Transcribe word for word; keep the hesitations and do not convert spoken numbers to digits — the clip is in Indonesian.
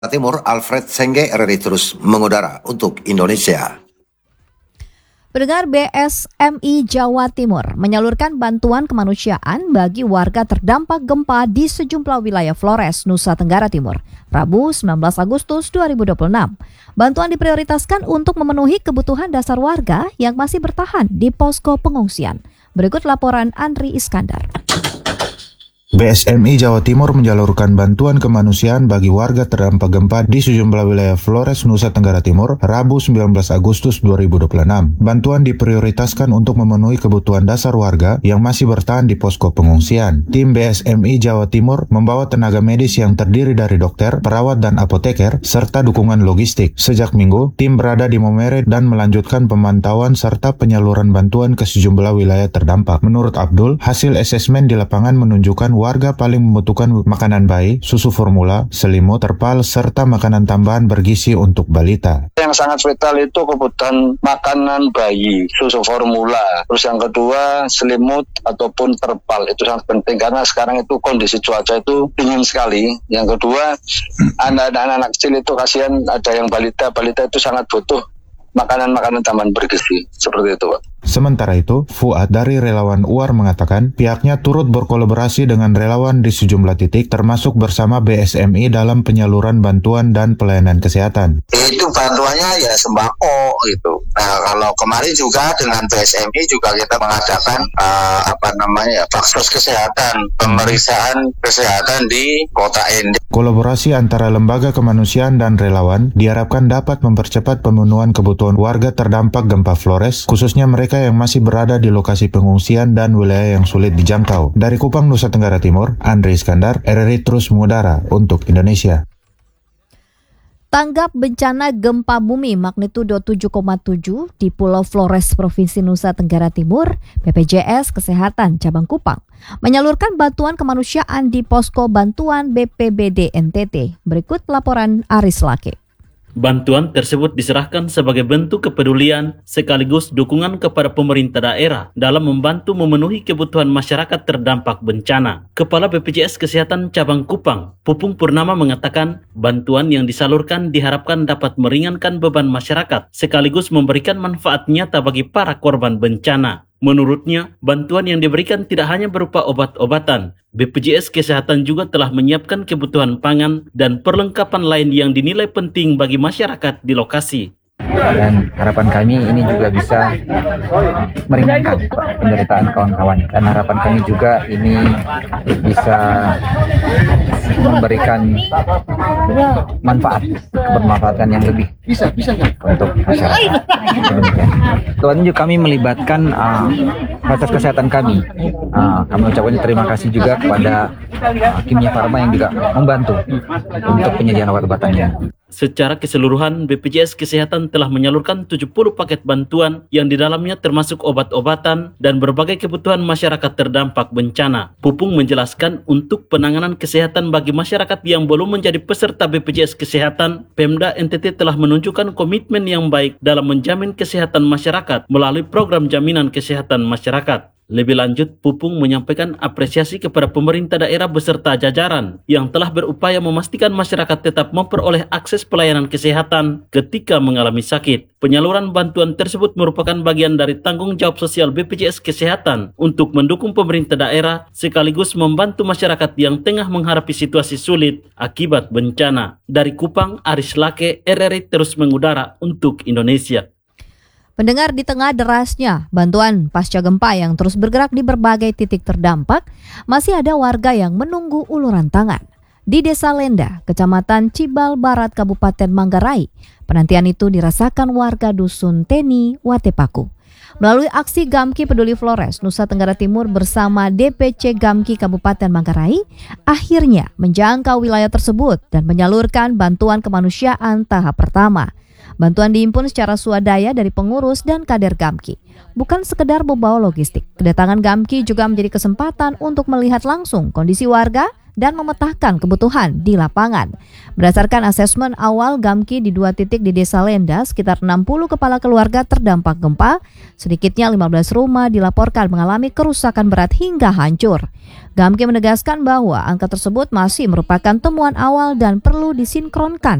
Timur, Alfred Sengge, R R I terus mengudara untuk Indonesia. Pendengar, B S M I Jawa Timur menyalurkan bantuan kemanusiaan bagi warga terdampak gempa di sejumlah wilayah Flores, Nusa Tenggara Timur, Rabu sembilan belas Agustus dua ribu dua puluh enam. Bantuan diprioritaskan untuk memenuhi kebutuhan dasar warga yang masih bertahan di posko pengungsian. Berikut laporan Andri Iskandar. B S M I Jawa Timur menjalurkan bantuan kemanusiaan bagi warga terdampak gempa di sejumlah wilayah Flores, Nusa Tenggara Timur, Rabu sembilan belas Agustus dua ribu dua puluh enam. Bantuan diprioritaskan untuk memenuhi kebutuhan dasar warga yang masih bertahan di posko pengungsian. Tim B S M I Jawa Timur membawa tenaga medis yang terdiri dari dokter, perawat, dan apoteker, serta dukungan logistik. Sejak Minggu, tim berada di Momere dan melanjutkan pemantauan serta penyaluran bantuan ke sejumlah wilayah terdampak. Menurut Abdul, hasil asesmen di lapangan menunjukkan warga paling membutuhkan makanan bayi, susu formula, selimut, terpal, serta makanan tambahan bergizi untuk balita. Yang sangat vital itu kebutuhan makanan bayi, susu formula. Terus yang kedua, selimut ataupun terpal. Itu sangat penting karena sekarang itu kondisi cuaca itu dingin sekali. Yang kedua, anak-anak kecil itu kasihan, ada yang balita. Balita itu sangat butuh makanan-makanan tambahan bergizi. Seperti itu, Pak. Sementara itu, Fuad dari Relawan U A R mengatakan pihaknya turut berkolaborasi dengan relawan di sejumlah titik termasuk bersama B S M I dalam penyaluran bantuan dan pelayanan kesehatan. Itu bantuannya ya sembako gitu. Nah, kalau kemarin juga dengan B S M I juga kita mengadakan uh, apa namanya ya, vaksin kesehatan, pemeriksaan kesehatan di Kota Ende. Kolaborasi antara lembaga kemanusiaan dan relawan diharapkan dapat mempercepat pemenuhan kebutuhan warga terdampak gempa Flores, khususnya mereka yang masih berada di lokasi pengungsian dan wilayah yang sulit dijangkau. Dari Kupang, Nusa Tenggara Timur, Andri Iskandar, R R I terus mengudara untuk Indonesia. Tanggap bencana gempa bumi magnitudo tujuh koma tujuh di Pulau Flores, Provinsi Nusa Tenggara Timur, B P J S Kesehatan Cabang Kupang menyalurkan bantuan kemanusiaan di posko bantuan B P B D N T T. Berikut laporan Aris Lake. Bantuan tersebut diserahkan sebagai bentuk kepedulian sekaligus dukungan kepada pemerintah daerah dalam membantu memenuhi kebutuhan masyarakat terdampak bencana. Kepala B P J S Kesehatan Cabang Kupang, Pupung Purnama mengatakan bantuan yang disalurkan diharapkan dapat meringankan beban masyarakat sekaligus memberikan manfaat nyata bagi para korban bencana. Menurutnya, bantuan yang diberikan tidak hanya berupa obat-obatan. B P J S Kesehatan juga telah menyiapkan kebutuhan pangan dan perlengkapan lain yang dinilai penting bagi masyarakat di lokasi. Dan harapan kami ini juga bisa meringankan penderitaan kawan-kawan. Dan harapan kami juga ini bisa memberikan manfaat, kebermanfaatan yang lebih untuk masyarakat. Tuhan juga kami melibatkan uh, fasilitas kesehatan kami. Uh, kami ucapkan terima kasih juga kepada uh, Kimia Farma yang juga membantu untuk penyediaan obat-obatannya. Secara keseluruhan, B P J S Kesehatan telah menyalurkan tujuh puluh paket bantuan yang di dalamnya termasuk obat-obatan dan berbagai kebutuhan masyarakat terdampak bencana. Pupung menjelaskan untuk penanganan kesehatan bagi masyarakat yang belum menjadi peserta B P J S Kesehatan, Pemda N T T telah menunjukkan komitmen yang baik dalam menjamin kesehatan masyarakat melalui program jaminan kesehatan masyarakat. Lebih lanjut, Pupung menyampaikan apresiasi kepada pemerintah daerah beserta jajaran yang telah berupaya memastikan masyarakat tetap memperoleh akses pelayanan kesehatan ketika mengalami sakit. Penyaluran bantuan tersebut merupakan bagian dari tanggung jawab sosial B P J S Kesehatan untuk mendukung pemerintah daerah sekaligus membantu masyarakat yang tengah menghadapi situasi sulit akibat bencana. Dari Kupang, Aris Lake, R R I terus mengudara untuk Indonesia. Pendengar, di tengah derasnya bantuan pasca gempa yang terus bergerak di berbagai titik terdampak, masih ada warga yang menunggu uluran tangan. Di Desa Lenda, Kecamatan Cibal Barat, Kabupaten Manggarai, penantian itu dirasakan warga Dusun Teni, Watepaku. Melalui aksi Gamki Peduli Flores, Nusa Tenggara Timur bersama D P C Gamki Kabupaten Manggarai, akhirnya menjangkau wilayah tersebut dan menyalurkan bantuan kemanusiaan tahap pertama. Bantuan dihimpun secara swadaya dari pengurus dan kader Gamki. Bukan sekedar membawa logistik, kedatangan Gamki juga menjadi kesempatan untuk melihat langsung kondisi warga dan memetakan kebutuhan di lapangan. Berdasarkan asesmen awal Gamki di dua titik di Desa Lenda, sekitar enam puluh kepala keluarga terdampak gempa, sedikitnya lima belas rumah dilaporkan mengalami kerusakan berat hingga hancur. Gamki menegaskan bahwa angka tersebut masih merupakan temuan awal dan perlu disinkronkan